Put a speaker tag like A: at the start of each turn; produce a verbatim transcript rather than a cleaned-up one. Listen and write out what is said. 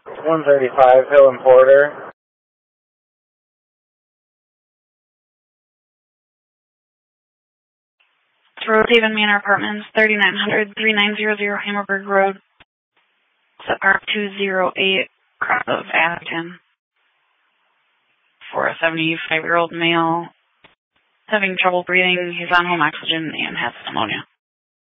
A: one thirty-five, Hill and Porter.
B: Rosehaven Manor Apartments, thirty-nine hundred, thirty-nine hundred Hammerberg Road, Set Park two oh eight, across of Atherton. For a seventy-five-year-old male having trouble breathing, he's on home oxygen and has pneumonia.